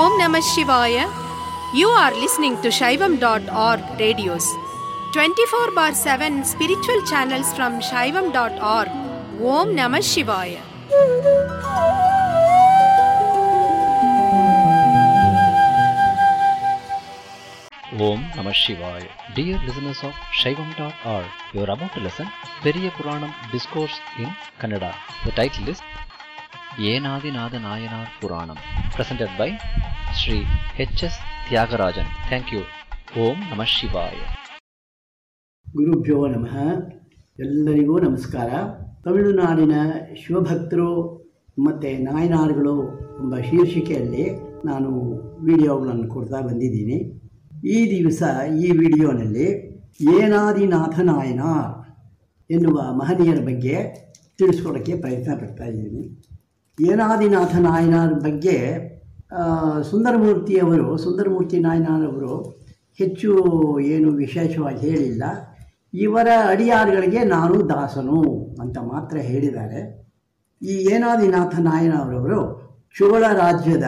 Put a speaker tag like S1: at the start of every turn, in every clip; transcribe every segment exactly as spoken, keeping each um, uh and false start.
S1: Om Namah Shivaya. You are listening to Shaivam dot org radios. twenty-four bar seven spiritual channels from Shaivam dot org. Om Namah Shivaya.
S2: Om Namah Shivaya. Dear listeners of Shaivam dot org, you are about to listen Periya Puranam Discourse in Kannada. The title is Yenadinatha Nayanar Puranam, presented by Sri H S Tyagarajan. Thank you. Om Namah Shivaya.
S3: ಗುರುಭ್ಯೋ ನಮಃ. ಎಲ್ಲರಿಗೂ ನಮಸ್ಕಾರ. ತಮಿಳುನಾಡಿನ ಶಿವಭಕ್ತರು ಮತ್ತು ನಾಯನಾರ್ಗಳು ಎಂಬ ಶೀರ್ಷಿಕೆಯಲ್ಲಿ ನಾನು ವಿಡಿಯೋಗಳನ್ನು ಕೊಡ್ತಾ ಬಂದಿದ್ದೀನಿ. ಈ ದಿವಸ ಈ ವಿಡಿಯೋನಲ್ಲಿ ಏನಾದಿನಾಥ ನಾಯನಾರ್ ಎನ್ನುವ ಮಹನೀಯರ ಬಗ್ಗೆ ತಿಳಿಸ್ಕೊಡೋಕ್ಕೆ ಪ್ರಯತ್ನ ಪಡ್ತಾ ಇದ್ದೀನಿ. ಏನಾದಿನಾಥ ನಾಯನಾರ್ ಬಗ್ಗೆ ಸುಂದರಮೂರ್ತಿಯವರು ಸುಂದರಮೂರ್ತಿ ನಾಯನಾರವರು ಹೆಚ್ಚು ಏನು ವಿಶೇಷವಾಗಿ ಹೇಳಿಲ್ಲ. ಇವರ ಅಡಿಯಾರುಗಳಿಗೆ ನಾನು ದಾಸನು ಅಂತ ಮಾತ್ರ ಹೇಳಿದ್ದಾರೆ. ಈ ಏನಾದಿನಾಥ ನಾಯನರವರು ಚೋಳ ರಾಜ್ಯದ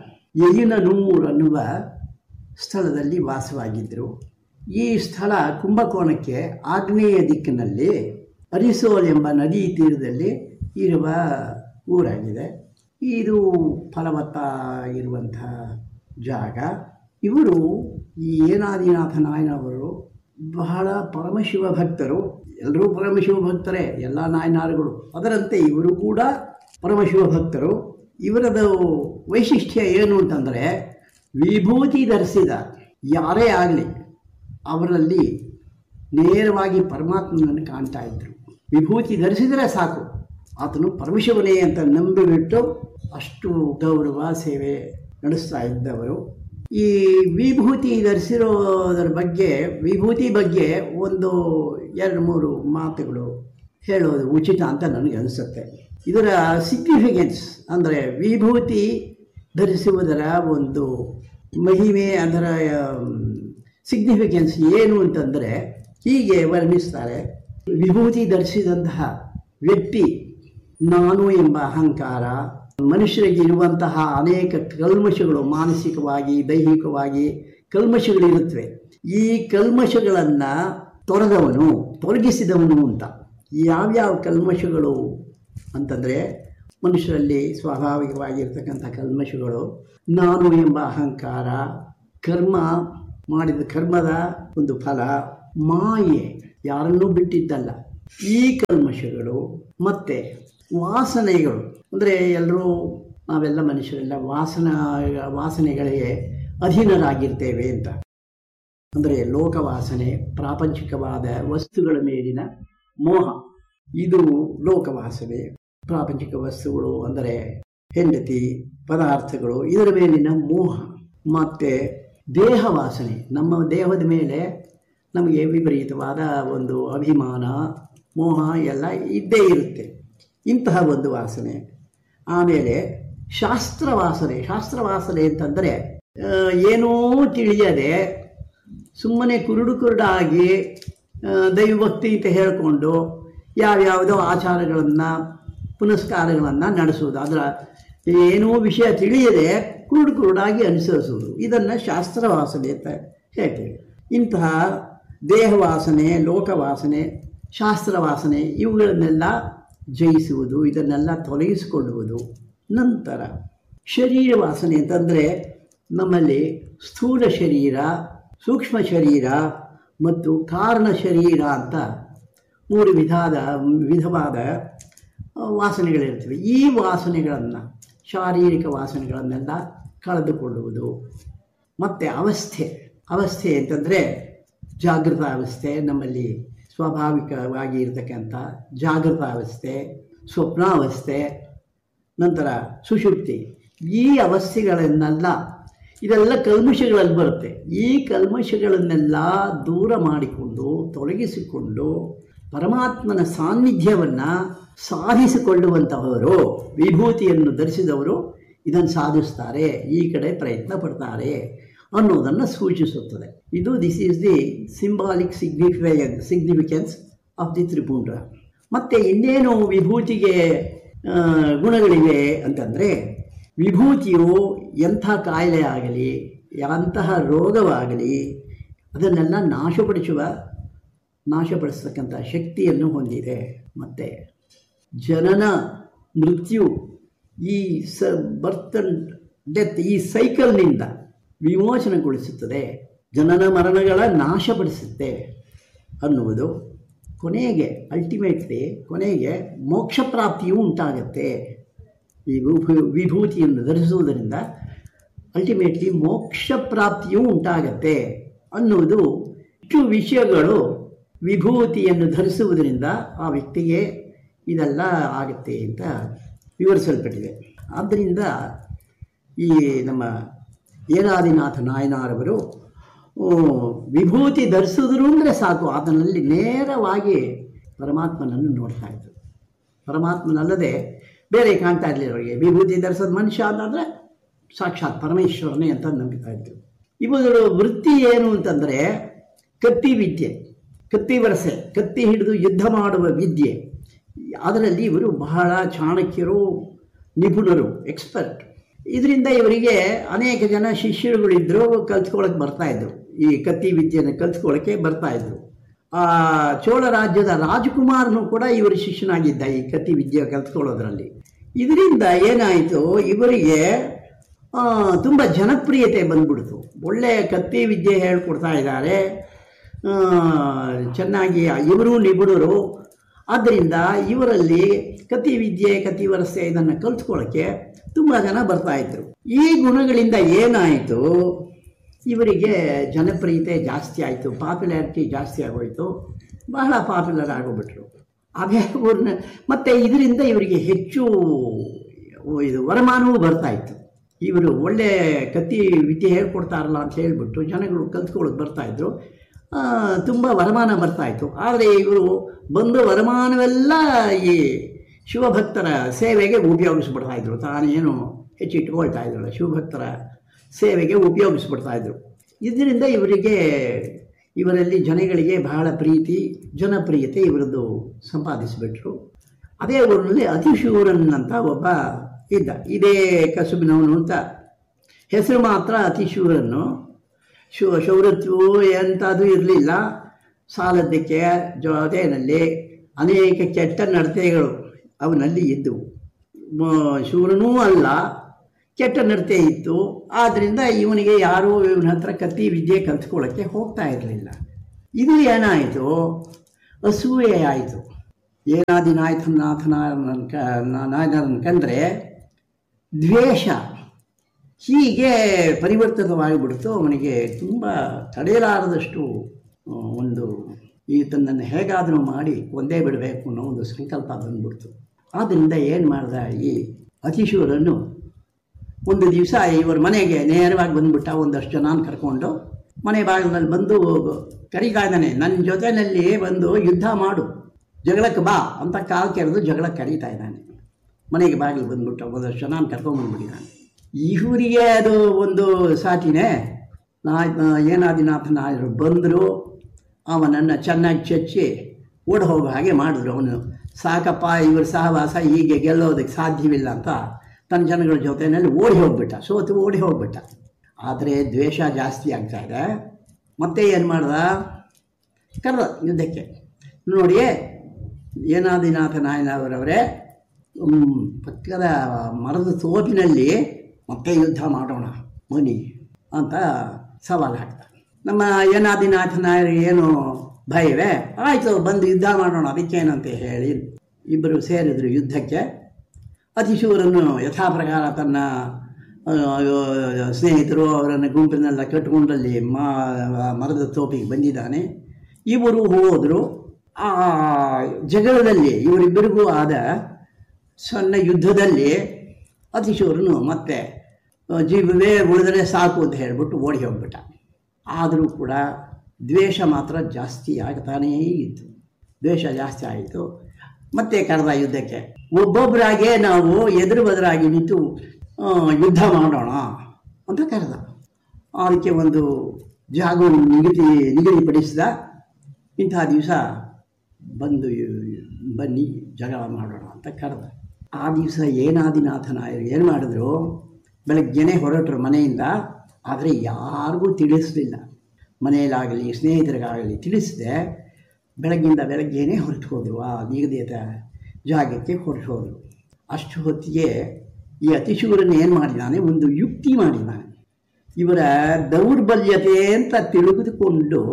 S3: ಯಯಿನನೂರ್ ಅನ್ನುವ ಸ್ಥಳದಲ್ಲಿ ವಾಸವಾಗಿದ್ದರು. ಈ ಸ್ಥಳ ಕುಂಭಕೋಣಕ್ಕೆ ಆಗ್ನೇಯ ದಿಕ್ಕಿನಲ್ಲಿ ಅರಿಸೋಲ್ ಎಂಬ ನದಿ ತೀರದಲ್ಲಿ ಇರುವ ಊರಾಗಿದೆ. ಇದು ಫಲವತ್ತ ಇರುವಂಥ ಜಾಗ. ಇವರು ಈ ಏನಾದಿನಾಥ ನಾಯನವರು ಬಹಳ ಪರಮಶಿವ ಭಕ್ತರು. ಎಲ್ಲರೂ ಪರಮಶಿವ ಭಕ್ತರೇ, ಎಲ್ಲ ನಾಯನಾರುಗಳು. ಅದರಂತೆ ಇವರು ಕೂಡ ಪರಮಶಿವ ಭಕ್ತರು. ಇವರದು ವೈಶಿಷ್ಟ್ಯ ಏನು ಅಂತಂದರೆ, ವಿಭೂತಿ ಧರಿಸಿದ ಯಾರೇ ಆಗಲಿ ಅವರಲ್ಲಿ ನೇರವಾಗಿ ಪರಮಾತ್ಮನನ್ನು ಕಾಣ್ತಾ ಇದ್ದರು. ವಿಭೂತಿ ಧರಿಸಿದರೆ ಸಾಕು, ಆತನು ಪರಮಶಿವನೇ ಅಂತ ನಂಬಿಬಿಟ್ಟು ಅಷ್ಟು ಗೌರವ ಸೇವೆ ನಡೆಸ್ತಾ ಇದ್ದವರು. ಈ ವಿಭೂತಿ ಧರಿಸಿರೋದರ ಬಗ್ಗೆ ವಿಭೂತಿ ಬಗ್ಗೆ ಒಂದು ಎರಡು ಮೂರು ಮಾತುಗಳು ಹೇಳೋದು ಉಚಿತ ಅಂತ ನನಗೆ ಅನಿಸುತ್ತೆ. ಇದರ ಸಿಗ್ನಿಫಿಕೆನ್ಸ್ ಅಂದರೆ ವಿಭೂತಿ ಧರಿಸುವುದರ ಒಂದು ಮಹಿಮೆ, ಅದರ ಸಿಗ್ನಿಫಿಕೆನ್ಸ್ ಏನು ಅಂತಂದರೆ ಹೀಗೆ ವರ್ಣಿಸ್ತಾರೆ. ವಿಭೂತಿ ಧರಿಸಿದಂತಹ ವ್ಯಕ್ತಿ ನಾನು ಎಂಬ ಅಹಂಕಾರ, ಮನುಷ್ಯರಿಗೆ ಇರುವಂತಹ ಅನೇಕ ಕಲ್ಮಶಗಳು, ಮಾನಸಿಕವಾಗಿ ದೈಹಿಕವಾಗಿ ಕಲ್ಮಶಗಳಿರುತ್ತವೆ. ಈ ಕಲ್ಮಶಗಳನ್ನು ತೊರೆದವನು, ತೊಲಗಿಸಿದವನು ಅಂತ. ಯಾವ್ಯಾವ ಕಲ್ಮಶಗಳು ಅಂತಂದರೆ ಮನುಷ್ಯರಲ್ಲಿ ಸ್ವಾಭಾವಿಕವಾಗಿರ್ತಕ್ಕಂಥ ಕಲ್ಮಶಗಳು ನಾನು ಎಂಬ ಅಹಂಕಾರ, ಕರ್ಮ ಮಾಡಿದ ಕರ್ಮದ ಒಂದು ಫಲ, ಮಾಯೆ, ಯಾರನ್ನೂ ಬಿಟ್ಟಿದ್ದಲ್ಲ, ಈ ಕಲ್ಮಶಗಳು ಮತ್ತು ವಾಸನೆಗಳು. ಅಂದರೆ ಎಲ್ಲರೂ ನಾವೆಲ್ಲ ಮನುಷ್ಯರೆಲ್ಲ ವಾಸನ ವಾಸನೆಗಳಿಗೆ ಅಧೀನರಾಗಿರ್ತೇವೆ ಅಂತ. ಅಂದರೆ ಲೋಕವಾಸನೆ, ಪ್ರಾಪಂಚಿಕವಾದ ವಸ್ತುಗಳ ಮೇಲಿನ ಮೋಹ, ಇದು ಲೋಕವಾಸನೆ. ಪ್ರಾಪಂಚಿಕ ವಸ್ತುಗಳು ಅಂದರೆ ಹೆಂಡತಿ, ಪದಾರ್ಥಗಳು, ಇದರ ಮೇಲಿನ ಮೋಹ. ಮತ್ತು ದೇಹ ವಾಸನೆ, ನಮ್ಮ ದೇಹದ ಮೇಲೆ ನಮಗೆ ವಿಪರೀತವಾದ ಒಂದು ಅಭಿಮಾನ, ಮೋಹ ಎಲ್ಲ ಇದ್ದೇ ಇರುತ್ತೆ. ಇಂತಹ ಒಂದು ವಾಸನೆ. ಆಮೇಲೆ ಶಾಸ್ತ್ರವಾಸನೆ. ಶಾಸ್ತ್ರವಾಸನೆ ಅಂತಂದರೆ ಏನೂ ತಿಳಿಯದೆ ಸುಮ್ಮನೆ ಕುರುಡು ಕುರುಡಾಗಿ ದೈವಭಕ್ತಿ ಅಂತ ಹೇಳಿಕೊಂಡು ಯಾವ್ಯಾವುದೋ ಆಚಾರಗಳನ್ನು ಪುನಸ್ಕಾರಗಳನ್ನು ನಡೆಸೋದು, ಅದರ ಏನೂ ವಿಷಯ ತಿಳಿಯದೆ ಕುರುಡು ಕುರುಡಾಗಿ ಅನುಸರಿಸೋದು, ಇದನ್ನು ಶಾಸ್ತ್ರವಾಸನೆ ಅಂತ ಹೇಳ್ತೇವೆ. ಇಂತಹ ದೇಹವಾಸನೆ, ಲೋಕವಾಸನೆ, ಶಾಸ್ತ್ರವಾಸನೆ ಇವುಗಳನ್ನೆಲ್ಲ ಜಯಿಸುವುದು, ಇದನ್ನೆಲ್ಲ ತೊಲಗಿಸಿಕೊಳ್ಳುವುದು. ನಂತರ ಶರೀರ ವಾಸನೆ ಅಂತಂದರೆ ನಮ್ಮಲ್ಲಿ ಸ್ಥೂಲ ಶರೀರ, ಸೂಕ್ಷ್ಮ ಶರೀರ ಮತ್ತು ಕಾರಣ ಶರೀರ ಅಂತ ಮೂರು ವಿಧದ ವಿಧವಾದ ವಾಸನೆಗಳಿರ್ತವೆ. ಈ ವಾಸನೆಗಳನ್ನು, ಶಾರೀರಿಕ ವಾಸನೆಗಳನ್ನೆಲ್ಲ ಕಳೆದುಕೊಳ್ಳುವುದು. ಮತ್ತು ಅವಸ್ಥೆ. ಅವಸ್ಥೆ ಅಂತಂದರೆ ಜಾಗೃತ ಅವಸ್ಥೆ, ನಮ್ಮಲ್ಲಿ ಸ್ವಾಭಾವಿಕವಾಗಿ ಇರತಕ್ಕಂಥ ಜಾಗೃತ ಅವಸ್ಥೆ, ಸ್ವಪ್ನಾವಸ್ಥೆ, ನಂತರ ಸುಷುಪ್ತಿ. ಈ ಅವಸ್ಥೆಗಳನ್ನೆಲ್ಲ, ಇದೆಲ್ಲ ಕಲ್ಮಶಗಳಲ್ಲಿ ಬರುತ್ತೆ. ಈ ಕಲ್ಮಶಗಳನ್ನೆಲ್ಲ ದೂರ ಮಾಡಿಕೊಂಡು ತೊಲಗಿಸಿಕೊಂಡು ಪರಮಾತ್ಮನ ಸಾನ್ನಿಧ್ಯವನ್ನು ಸಾಧಿಸಿಕೊಳ್ಳುವಂತಹವರು, ವಿಭೂತಿಯನ್ನು ಧರಿಸಿದವರು ಇದನ್ನು ಸಾಧಿಸ್ತಾರೆ, ಈ ಕಡೆ ಪ್ರಯತ್ನ ಪಡ್ತಾರೆ ಅನ್ನೋದನ್ನು ಸೂಚಿಸುತ್ತದೆ. ಇದು this is the symbolic significance significance of the ತ್ರಿಪುಂಡ್ರ. ಮತ್ತು ಇನ್ನೇನು ವಿಭೂತಿಗೆ ಗುಣಗಳಿವೆ ಅಂತಂದರೆ, ವಿಭೂತಿಯು ಎಂಥ ಕಾಯಿಲೆ ಆಗಲಿ, ಎಂತಹ ರೋಗವಾಗಲಿ ಅದನ್ನೆಲ್ಲ ನಾಶಪಡಿಸುವ ನಾಶಪಡಿಸ್ತಕ್ಕಂಥ ಶಕ್ತಿಯನ್ನು ಹೊಂದಿದೆ. ಮತ್ತು ಜನನ ಮೃತ್ಯು, ಈ ಸ ಬರ್ತ್ ಅಂಡ್ ಡೆತ್, ಈ ಸೈಕಲ್ನಿಂದ ವಿಮೋಚನೆಗೊಳಿಸುತ್ತದೆ, ಜನನ ಮರಣಗಳ ನಾಶಪಡಿಸುತ್ತೆ ಅನ್ನುವುದು. ಕೊನೆಗೆ ಅಲ್ಟಿಮೇಟ್ಲಿ ಕೊನೆಗೆ ಮೋಕ್ಷ ಪ್ರಾಪ್ತಿಯೂ ಉಂಟಾಗತ್ತೆ. ಈ ವಿಭೂ ವಿಭೂತಿಯನ್ನು ಧರಿಸುವುದರಿಂದ ಅಲ್ಟಿಮೇಟ್ಲಿ ಮೋಕ್ಷ ಪ್ರಾಪ್ತಿಯೂ ಉಂಟಾಗತ್ತೆ ಅನ್ನುವುದು. ಇಷ್ಟು ವಿಷಯಗಳು ವಿಭೂತಿಯನ್ನು ಧರಿಸುವುದರಿಂದ ಆ ವ್ಯಕ್ತಿಗೆ ಇದೆಲ್ಲ ಆಗುತ್ತೆ ಅಂತ ವಿವರಿಸಲ್ಪಟ್ಟಿದೆ. ಆದ್ದರಿಂದ ಈ ನಮ್ಮ ಏನಾದಿನಾಥ ನಾಯನಾರವರು ವಿಭೂತಿ ಧರಿಸಿದ್ರು ಅಂದರೆ ಸಾಕು, ಆತನಲ್ಲಿ ನೇರವಾಗಿ ಪರಮಾತ್ಮನನ್ನು ನೋಡ್ತಾ ಇದ್ರು. ಪರಮಾತ್ಮನಲ್ಲದೆ ಬೇರೆ ಕಾಣ್ತಾ ಇರಲಿಲ್ಲ ಅವರಿಗೆ. ವಿಭೂತಿ ಧರಿಸೋದು ಮನುಷ್ಯ ಅಂತಂದರೆ ಸಾಕ್ಷಾತ್ ಪರಮೇಶ್ವರನೇ ಅಂತ ನಂಬ್ತಾ ಇದ್ರು. ಇವುಗಳ ವೃತ್ತಿ ಏನು ಅಂತಂದರೆ ಕತ್ತಿ ವಿದ್ಯೆ, ಕತ್ತಿ ವರಸೆ, ಕತ್ತಿ ಹಿಡಿದು ಯುದ್ಧ ಮಾಡುವ ವಿದ್ಯೆ. ಅದರಲ್ಲಿ ಇವರು ಬಹಳ ಚಾಣಕ್ಯರು, ನಿಪುಣರು, ಎಕ್ಸ್ಪರ್ಟ್. ಇದರಿಂದ ಇವರಿಗೆ ಅನೇಕ ಜನ ಶಿಷ್ಯರುಗಳಿದ್ದರು, ಕಲ್ತ್ಕೊಳ್ಳೋಕೆ ಬರ್ತಾಯಿದ್ರು. ಈ ಕತ್ತಿ ವಿದ್ಯೆಯನ್ನು ಕಲ್ತ್ಕೊಳ್ಳೋಕ್ಕೆ ಬರ್ತಾಯಿದ್ರು. ಆ ಚೋಳ ರಾಜ್ಯದ ರಾಜಕುಮಾರನು ಕೂಡ ಇವರ ಶಿಷ್ಯನಾಗಿದ್ದ ಈ ಕತ್ತಿ ವಿದ್ಯೆ ಕಲ್ತ್ಕೊಳ್ಳೋದ್ರಲ್ಲಿ. ಇದರಿಂದ ಏನಾಯಿತು, ಇವರಿಗೆ ತುಂಬ ಜನಪ್ರಿಯತೆ ಬಂದ್ಬಿಡ್ತು. ಒಳ್ಳೆಯ ಕತ್ತಿ ವಿದ್ಯೆ ಹೇಳ್ಕೊಡ್ತಾ ಇದ್ದಾರೆ, ಚೆನ್ನಾಗಿ ಇವರು ನಿಪುಣರು. ಆದ್ದರಿಂದ ಇವರಲ್ಲಿ ಕತ್ತಿ ವಿದ್ಯೆ, ಕತ್ತಿ ವರಸೆ ಇದನ್ನು ಕಲ್ತ್ಕೊಳ್ಳೋಕ್ಕೆ ತುಂಬ ಜನ ಬರ್ತಾಯಿದ್ರು. ಈ ಗುಣಗಳಿಂದ ಏನಾಯಿತು, ಇವರಿಗೆ ಜನಪ್ರಿಯತೆ ಜಾಸ್ತಿ ಆಯಿತು, ಪಾಪ್ಯುಲಾರಿಟಿ ಜಾಸ್ತಿ ಆಗೋಯಿತು, ಬಹಳ ಪಾಪ್ಯುಲರ್ ಆಗೋಗ್ಬಿಟ್ರು. ಅದೇ ಊರಿನ ಮತ್ತು ಇದರಿಂದ ಇವರಿಗೆ ಹೆಚ್ಚು ಇದು ವರಮಾನವೂ ಬರ್ತಾಯಿತ್ತು. ಇವರು ಒಳ್ಳೆ ಕತ್ತಿ ವಿದ್ಯೆ ಹೇಳ್ಕೊಡ್ತಾರಲ್ಲ ಅಂತ ಹೇಳಿಬಿಟ್ಟು ಜನಗಳು ಕಲ್ತ್ಕೊಳ್ಳೋದು ಬರ್ತಾಯಿದ್ರು, ತುಂಬ ವರಮಾನ ಬರ್ತಾಯಿತ್ತು. ಆದರೆ ಇವರು ಬಂದು ವರಮಾನವೆಲ್ಲ ಈ ಶಿವಭಕ್ತರ ಸೇವೆಗೆ ಉಪಯೋಗಿಸ್ಬಿಡ್ತಾಯಿದ್ರು. ತಾನೇನು ಹೆಚ್ಚಿಟ್ಕೊಳ್ತಾ ಇದ್ರಲ್ಲ, ಶಿವಭಕ್ತರ ಸೇವೆಗೆ ಉಪಯೋಗಿಸ್ಬಿಡ್ತಾಯಿದ್ರು. ಇದರಿಂದ ಇವರಿಗೆ ಇವರಲ್ಲಿ ಜನಗಳಿಗೆ ಬಹಳ ಪ್ರೀತಿ, ಜನಪ್ರಿಯತೆ ಇವರದ್ದು ಸಂಪಾದಿಸಿಬಿಟ್ರು. ಅದೇ ಊರಿನಲ್ಲಿ ಅತಿಶೂರನ್ ಅಂತ ಒಬ್ಬ ಇದ್ದ. ಇದೇ ಕಸುಬಿನವನು ಅಂತ ಹೆಸರು ಮಾತ್ರ ಅತಿಶೂರನ್ನು. ಶೂ ಶೌರತ್ವವು ಎಂಥದ್ದು ಇರಲಿಲ್ಲ. ಸಾಲದ್ದಕ್ಕೆ ಜೊತೆಯಲ್ಲಿ ಅನೇಕ ಕೆಟ್ಟ ನಡತೆಗಳು ಅವನಲ್ಲಿ ಇದ್ದವು. ಶೂರನೂ ಅಲ್ಲ, ಕೆಟ್ಟ ನಡತೆ ಇತ್ತು. ಆದ್ದರಿಂದ ಇವನಿಗೆ ಯಾರೂ ಇವನ ಹತ್ರ ಕತ್ತಿ ವಿದ್ಯೆ ಕಲ್ತ್ಕೊಳ್ಳೋಕ್ಕೆ ಹೋಗ್ತಾ ಇರಲಿಲ್ಲ. ಇದು ಏನಾಯಿತು, ಅಸೂಯೆ ಆಯಿತು. ಏನಾದಿನಾಥನಾಥನ ನಾಯನರನ್ನು ಕಂಡ್ರೆ ದ್ವೇಷ ಹೀಗೆ ಪರಿವರ್ತಿತವಾಗಿಬಿಡ್ತು. ಅವನಿಗೆ ತುಂಬ ತಡೆಯಲಾರದಷ್ಟು ಒಂದು ಈತನನ್ನು ಹೇಗಾದರೂ ಮಾಡಿ ಒಂದೇ ಬಿಡಬೇಕು ಅನ್ನೋ ಒಂದು ಸಂಕಲ್ಪ ಬಂದ್ಬಿಡ್ತು. ಆದ್ದರಿಂದ ಏನು ಮಾಡ್ದ, ಈ ಅತಿಶೂರನ್ನು ಒಂದು ದಿವಸ ಇವರ ಮನೆಗೆ ನೇರವಾಗಿ ಬಂದುಬಿಟ್ಟ. ಒಂದಷ್ಟು ಜನ ಕರ್ಕೊಂಡು ಮನೆ ಬಾಗಿಲಲ್ಲಿ ಬಂದು ಕರೀತಾ ಇದ್ದಾನೆ, ನನ್ನ ಜೊತೆಯಲ್ಲಿ ಬಂದು ಯುದ್ಧ ಮಾಡು, ಜಗಳಕ್ಕೆ ಬಾ ಅಂತ ಕಾಲು ಕೆರೆದು ಜಗಳಕ್ಕೆ ಕರೀತಾ ಇದ್ದಾನೆ. ಮನೆಗೆ ಬಾಗಿಲು ಬಂದುಬಿಟ್ಟು ಒಂದಷ್ಟು ಜನ ಕರ್ಕೊಂಡ್ಬಂದ್ಬಿಟ್ಟಿದ್ದಾನೆ. ಇವರಿಗೆ ಅದು ಒಂದು ಸಾಟಿನೇ. ನಾ ಏನಾದಿನಾಥ ನಾಯರು ಬಂದರು, ಅವನನ್ನು ಚೆನ್ನಾಗಿ ಚಚ್ಚಿ ಓಡಿ ಹೋಗೋ ಹಾಗೆ ಮಾಡಿದ್ರು. ಅವನು ಸಾಕಪ್ಪ, ಇವ್ರ ಸಹವಾಸ ಹೀಗೆ ಗೆಲ್ಲೋದಕ್ಕೆ ಸಾಧ್ಯವಿಲ್ಲ ಅಂತ ತನ್ನ ಜನಗಳ ಜೊತೆಯಲ್ಲಿ ಓಡಿ ಹೋಗ್ಬಿಟ್ಟ, ಸೋತು ಓಡಿ ಹೋಗ್ಬಿಟ್ಟ. ಆದರೆ ದ್ವೇಷ ಜಾಸ್ತಿ ಆಗ್ತಾಯಿದೆ. ಮತ್ತೆ ಏನು ಮಾಡ್ದ, ಕರೆದ ಯುದ್ಧಕ್ಕೆ. ನೋಡಿ, ಏನಾದಿನಾಥ ನಾಯನವರವರೇ ಪಕ್ಕದ ಮರದ ತೋಪಿನಲ್ಲಿ ಮತ್ತೆ ಯುದ್ಧ ಮಾಡೋಣ ಬನ್ನಿ ಅಂತ ಸವಾಲು ಹಾಕ್ತಾರೆ. ನಮ್ಮ ಏನಾದಿನಾಥ ನಾಯರಿಗೆ ಏನು ಭಯವೇ, ಆಯಿತು ಬಂದು ಯುದ್ಧ ಮಾಡೋಣ, ಅದಕ್ಕೇನಂತ ಹೇಳಿ ಇಬ್ಬರು ಸೇರಿದ್ರು ಯುದ್ಧಕ್ಕೆ. ಅತಿಶೂರನ್ನು ಯಥಾ ಪ್ರಕಾರ ತನ್ನ ಸ್ನೇಹಿತರು ಅವರನ್ನು ಗುಂಪಿನೆಲ್ಲ ಕಟ್ಟಿಕೊಂಡಲ್ಲಿ ಮರದ ತೋಪಿಗೆ ಬಂದಿದ್ದಾನೆ. ಇವರು ಹೋದರು. ಆ ಜಗಳದಲ್ಲಿ ಇವರಿಬ್ಬರಿಗೂ ಆದ ಸಣ್ಣ ಯುದ್ಧದಲ್ಲಿ ಅತಿಶೂರನು ಮತ್ತೆ ಜೀವವೇ ಉಳಿದರೆ ಸಾಕು ಅಂತ ಹೇಳಿಬಿಟ್ಟು ಓಡಿ ಹೋಗ್ಬಿಟ್ಟ. ಆದರೂ ಕೂಡ ದ್ವೇಷ ಮಾತ್ರ ಜಾಸ್ತಿ ಆಗ್ತಾನೇ ಇತ್ತು. ದ್ವೇಷ ಜಾಸ್ತಿ ಆಯಿತು. ಮತ್ತೆ ಕರೆದ ಯುದ್ಧಕ್ಕೆ. ಒಬ್ಬೊಬ್ಬರಾಗೆ ನಾವು ಎದುರು ಬದರಾಗಿ ನಿಂತು ಯುದ್ಧ ಮಾಡೋಣ ಅಂತ ಕರೆದ. ಅದಕ್ಕೆ ಒಂದು ಜಾಗವನ್ನು ನಿಗದಿ ನಿಗದಿಪಡಿಸಿದ. ಇಂಥ ದಿವಸ ಬಂದು ಬನ್ನಿ ಜಗಳ ಮಾಡೋಣ ಅಂತ ಕರೆದ. ಆ ದಿವಸ ಏನಾದಿನಾಥನಾಯರು ಏನು ಮಾಡಿದ್ರು, ಬೆಳಗ್ಗೆನೇ ಹೊರಟರು ಮನೆಯಿಂದ. ಆದರೆ ಯಾರಿಗೂ ತಿಳಿಸಲಿಲ್ಲ, ಮನೆಯಲ್ಲಾಗಲಿ ಸ್ನೇಹಿತರಿಗಾಗಲಿ ತಿಳಿಸದೆ ಬೆಳಗ್ಗಿಂದ ಬೆಳಗ್ಗೆನೇ ಹೊರಟು ಹೋದರು. ಆ ನಿಗದಿತ ಜಾಗಕ್ಕೆ ಹೊರಟು ಹೋದರು. ಅಷ್ಟು ಹೊತ್ತಿಗೆ ಈ ಅತಿಶೂರನ್ನು ಏನು ಮಾಡಿದ್ದಾನೆ, ಒಂದು ಯುಕ್ತಿ ಮಾಡಿದ್ದಾನೆ. ಇವರ ದೌರ್ಬಲ್ಯತೆ ಅಂತ ತಿಳಿದುಕೊಂಡು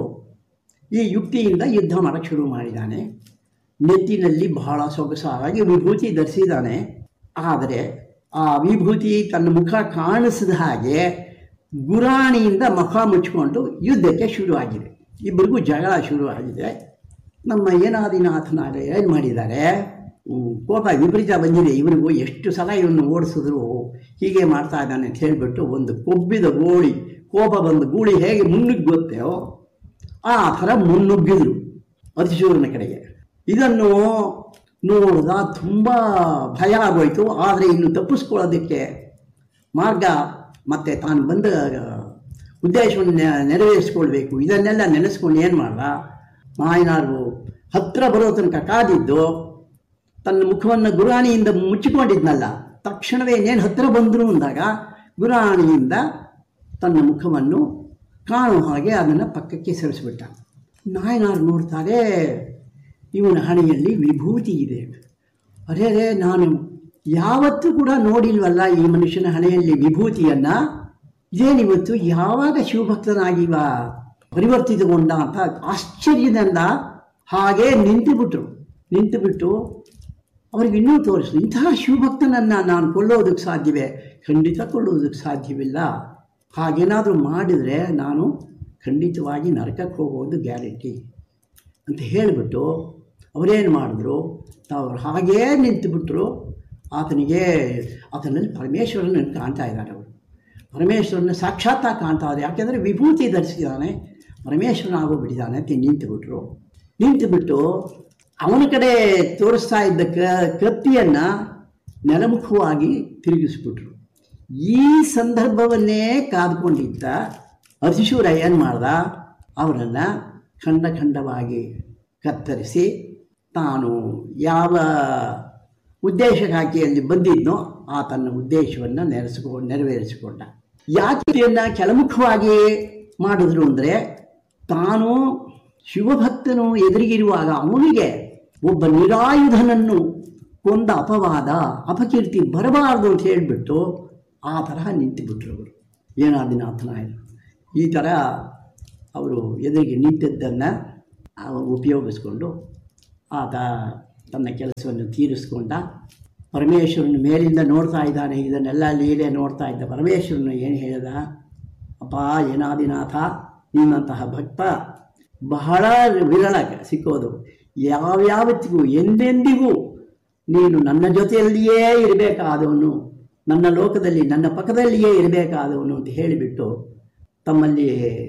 S3: ಈ ಯುಕ್ತಿಯಿಂದ ಯುದ್ಧ ಮಾಡೋಕ್ಕೆ ಶುರು ಮಾಡಿದ್ದಾನೆ. ನೆತ್ತಿನಲ್ಲಿ ಬಹಳ ಸೊಗಸಾಗಿ ವಿಭೂತಿ ಧರಿಸಿದ್ದಾನೆ. ಆದರೆ ಆ ವಿಭೂತಿ ತನ್ನ ಮುಖ ಕಾಣಿಸಿದ ಹಾಗೆ ಗುರಾಣಿಯಿಂದ ಮುಖ ಮುಚ್ಚಿಕೊಂಡು ಯುದ್ಧಕ್ಕೆ ಶುರುವಾಗಿದೆ. ಇಬ್ಬರಿಗೂ ಜಗಳ ಶುರುವಾಗಿದೆ. ನಮ್ಮ ಏನಾದಿನಾಥನಾಗ ಏನು ಮಾಡಿದ್ದಾರೆ, ಕೋಪ ವಿಪರೀತ ಬಂದಿದೆ ಇವರಿಗೂ. ಎಷ್ಟು ಸಲ ಇವನು ಓಡಿಸಿದ್ರು ಹೀಗೆ ಮಾಡ್ತಾ ಇದ್ದಾನೆ ಅಂತ ಹೇಳಿಬಿಟ್ಟು ಒಂದು ಕೊಬ್ಬಿದ ಗೋಳಿ, ಕೋಪ ಬಂದ ಗೂಳಿ ಹೇಗೆ ಮುನ್ನುಗ್ಗುತ್ತೋ ಆ ಥರ ಮುನ್ನುಗ್ಗಿದ್ರು ಅತಿಶೂರನ ಕಡೆಗೆ. ಇದನ್ನು ನೋಡಿದ ತುಂಬ ಭಯ ಆಗೋಯ್ತು. ಆದರೆ ಇನ್ನು ತಪ್ಪಿಸ್ಕೊಳ್ಳೋದಕ್ಕೆ ಮಾರ್ಗ ಮತ್ತು ತಾನು ಬಂದ ಉದ್ದೇಶವನ್ನು ನೆರವೇರಿಸ್ಕೊಳ್ಬೇಕು, ಇದನ್ನೆಲ್ಲ ನೆನೆಸ್ಕೊಂಡು ಏನು ಮಾಡ್ದ, ನಾಯನಾರು ಹತ್ತಿರ ಬರೋ ತನಕ ಕಾದಿದ್ದು ತನ್ನ ಮುಖವನ್ನು ಗುರಾಣಿಯಿಂದ ಮುಚ್ಚಿಕೊಂಡಿದ್ನಲ್ಲ, ತಕ್ಷಣವೇ ಇನ್ನೇನು ಹತ್ತಿರ ಬಂದರು ಅಂದಾಗ ಗುರಾಣಿಯಿಂದ ತನ್ನ ಮುಖವನ್ನು ಕಾಣುವ ಹಾಗೆ ಅದನ್ನು ಪಕ್ಕಕ್ಕೆ ಸರಿಸಿಬಿಟ್ಟ. ನಾಯನಾರು ನೋಡ್ತಾರೆ, ಇವನ ಹಣೆಯಲ್ಲಿ ವಿಭೂತಿ ಇದೆ. ಅರೇ ರೇ ನಾನು ಯಾವತ್ತೂ ಕೂಡ ನೋಡಿಲ್ವಲ್ಲ ಈ ಮನುಷ್ಯನ ಹಣೆಯಲ್ಲಿ ವಿಭೂತಿಯನ್ನು, ಇದೇನಿವತ್ತು ಯಾವಾಗ ಶಿವಭಕ್ತನಾಗಿವ ಪರಿವರ್ತಿತಗೊಂಡ ಅಂತ ಆಶ್ಚರ್ಯದಿಂದ ಹಾಗೇ ನಿಂತುಬಿಟ್ರು. ನಿಂತುಬಿಟ್ಟು ಅವ್ರಿಗೆ ಇನ್ನೂ ತೋರಿಸಿದ್ರು, ಇಂತಹ ಶಿವಭಕ್ತನನ್ನು ನಾನು ಕೊಳ್ಳೋದಕ್ಕೆ ಸಾಧ್ಯವೇ? ಖಂಡಿತ ಕೊಳ್ಳೋದಕ್ಕೆ ಸಾಧ್ಯವಿಲ್ಲ. ಹಾಗೇನಾದರೂ ಮಾಡಿದರೆ ನಾನು ಖಂಡಿತವಾಗಿ ನರಕಕ್ಕೆ ಹೋಗೋದು ಗ್ಯಾರಂಟಿ ಅಂತ ಹೇಳಿಬಿಟ್ಟು ಅವರೇನು ಮಾಡಿದ್ರು, ಅವ್ರು ಹಾಗೇ ನಿಂತುಬಿಟ್ರು. ಆತನಿಗೆ ಆತನಲ್ಲಿ ಪರಮೇಶ್ವರನನ್ನು ಕಾಣ್ತಾ ಇದ್ದಾರೆ. ಅವರು ಪರಮೇಶ್ವರನ ಸಾಕ್ಷಾತ್ತಾಗಿ ಕಾಣ್ತಾ ಇದ್ದಾರೆ. ಯಾಕೆಂದರೆ ವಿಭೂತಿ ಧರಿಸಿದ್ದಾನೆ, ಪರಮೇಶ್ವರನ ಆಗೋಗ್ಬಿಟ್ಟಿದ್ದಾನೆ ಅಂತ ನಿಂತುಬಿಟ್ರು. ನಿಂತುಬಿಟ್ಟು ಅವನ ಕಡೆ ತೋರಿಸ್ತಾ ಇದ್ದ ಕ ಕತ್ತಿಯನ್ನು ನೆಲಮುಖವಾಗಿ ತಿರುಗಿಸ್ಬಿಟ್ರು. ಈ ಸಂದರ್ಭವನ್ನೇ ಕಾದ್ಕೊಂಡಿದ್ದ ಅತಿಶೂರ ಏನು ಮಾಡ್ದ, ಅವರನ್ನು ಖಂಡ ಖಂಡವಾಗಿ ಕತ್ತರಿಸಿ ತಾನು ಯಾವ ಉದ್ದೇಶಕ್ಕಾಗಿ ಅಲ್ಲಿ ಬಂದಿದ್ನೋ ಆ ತನ್ನ ಉದ್ದೇಶವನ್ನು ನೆರೆಸ್ಕೊ ನೆರವೇರಿಸಿಕೊಂಡ. ಯಾಕೆಯನ್ನು ಕೆಳಮುಖವಾಗಿ ಮಾಡಿದ್ರು ಅಂದರೆ, ತಾನು ಶಿವಭಕ್ತನು ಎದುರಿಗಿರುವಾಗ ಅವನಿಗೆ ಒಬ್ಬ ನಿರಾಯುಧನನ್ನು ಕೊಂದ ಅಪವಾದ ಅಪಕೀರ್ತಿ ಬರಬಾರ್ದು ಅಂತ ಹೇಳಿಬಿಟ್ಟು ಆ ತರಹ ನಿಂತುಬಿಟ್ರು ಅವರು ಏನಾದಿನಾಥನಾಯರು. ಈ ಥರ ಅವರು ಎದುರಿಗೆ ನಿಂತಿದ್ದನ್ನು ಉಪಯೋಗಿಸ್ಕೊಂಡು ಆತ ತನ್ನ ಕೆಲಸವನ್ನು ತೀರಿಸ್ಕೊಂಡ. ಪರಮೇಶ್ವರನ ಮೇಲಿಂದ ನೋಡ್ತಾ ಇದ್ದಾನೆ, ಇದನ್ನೆಲ್ಲ ಲೀಲೆ ನೋಡ್ತಾ ಇದ್ದ ಪರಮೇಶ್ವರನು ಏನು ಹೇಳಿದ, ಅಪ್ಪ ಏನಾದಿನಾಥ, ನಿನ್ನಂತಹ ಭಕ್ತ ಬಹಳ ವಿರಳ ಸಿಕ್ಕೋದು. ಯಾವ್ಯಾವತ್ತಿಗೂ ಎಂದೆಂದಿಗೂ ನೀನು ನನ್ನ ಜೊತೆಯಲ್ಲಿಯೇ ಇರಬೇಕಾದವನು, ನನ್ನ ಲೋಕದಲ್ಲಿ ನನ್ನ ಪಕ್ಕದಲ್ಲಿಯೇ ಇರಬೇಕಾದವನು ಅಂತ ಹೇಳಿಬಿಟ್ಟು ತಮ್ಮಲ್ಲಿ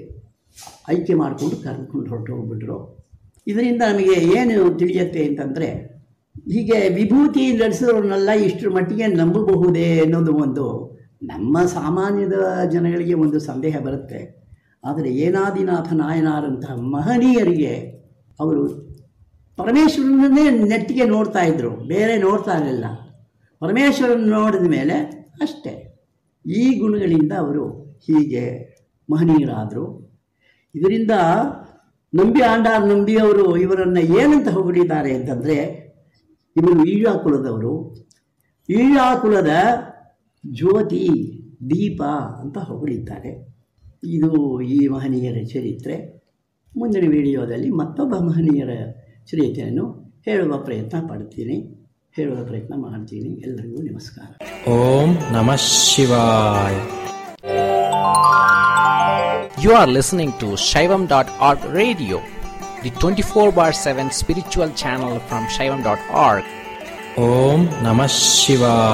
S3: ಐಕ್ಯ ಮಾಡಿಕೊಂಡು ಕರೆದುಕೊಂಡು ಹೊರಟು ಹೋಗ್ಬಿಟ್ರು. ಇದರಿಂದ ನಮಗೆ ಏನು ತಿಳಿಯುತ್ತೆ ಅಂತಂದರೆ, ಹೀಗೆ ವಿಭೂತಿ ನಡೆಸೋರನ್ನೆಲ್ಲ ಇಷ್ಟರ ಮಟ್ಟಿಗೆ ನಂಬಬಹುದೇ ಅನ್ನೋದು ಒಂದು ನಮ್ಮ ಸಾಮಾನ್ಯದ ಜನಗಳಿಗೆ ಒಂದು ಸಂದೇಹ ಬರುತ್ತೆ. ಆದರೆ ಏನಾದಿನಾಥ ನಾಯನಾರಂತಹ ಮಹನೀಯರಿಗೆ ಅವರು ಪರಮೇಶ್ವರನನ್ನೇ ನೆಟ್ಟಿಗೆ ನೋಡ್ತಾ ಇದ್ದರು, ಬೇರೆ ನೋಡ್ತಾ ಇರಲಿಲ್ಲ. ಪರಮೇಶ್ವರನ ನೋಡಿದ ಮೇಲೆ ಅಷ್ಟೇ. ಈ ಗುಣಗಳಿಂದ ಅವರು ಹೀಗೆ ಮಹನೀಯರಾದರು. ಇದರಿಂದ ನಂಬಿ ಆಂಡಾರ್ ನಂಬಿಯವರು ಇವರನ್ನು ಏನಂತ ಹೊಗಳಿದ್ದಾರೆ ಅಂತಂದರೆ, ಇವರು ಈಳಾಕುಲದವರು, ಈಳಾಕುಲದ ಜ್ಯೋತಿ ದೀಪ ಅಂತ ಹೊಗಳಿದ್ದಾರೆ. ಇದು ಈ ಮಹನೀಯರ ಚರಿತ್ರೆ. ಮುಂದಿನ ವಿಡಿಯೋದಲ್ಲಿ ಮತ್ತೊಬ್ಬ ಮಹನೀಯರ ಚರಿತ್ರೆಯನ್ನು ಹೇಳುವ ಪ್ರಯತ್ನ ಪಡ್ತೀನಿ ಹೇಳುವ ಪ್ರಯತ್ನ ಮಾಡ್ತೀನಿ. ಎಲ್ಲರಿಗೂ ನಮಸ್ಕಾರ.
S4: ಓಂ ನಮಃ ಶಿವಾಯ. You are listening to Shaivam dot org radio, the twenty-four bar seven spiritual channel from Shaivam dot org. Om Namah Shivaya.